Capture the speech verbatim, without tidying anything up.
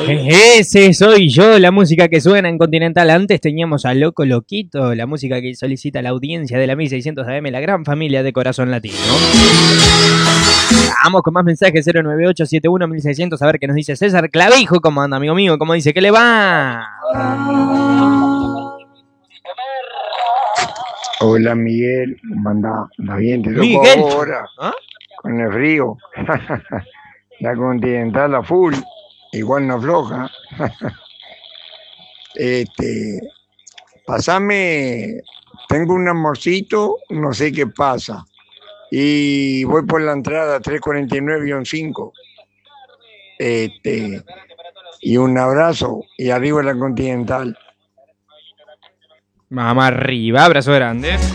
Ese soy yo, la música que suena en Continental. Antes teníamos a Loco Loquito, la música que solicita la audiencia de la mil seiscientos A M, la gran familia de Corazón Latino. Vamos con más mensajes, cero nueve ocho siete uno mil seiscientos, a ver qué nos dice César Clavijo. ¿Cómo anda, amigo mío? ¿Cómo dice? ¿Qué le va? Hola, Miguel. ¿Cómo anda? ¿Anda bien? Te tocó Miguel. ahora. ¿Ah? Con el frío. La Continental a full. Igual no afloja. este, pasame. Tengo un amorcito, no sé qué pasa. Y voy por la entrada tres cuarenta y nueve guión cinco. Este, y un abrazo. Y arriba la Continental. Vamos arriba, abrazo grande.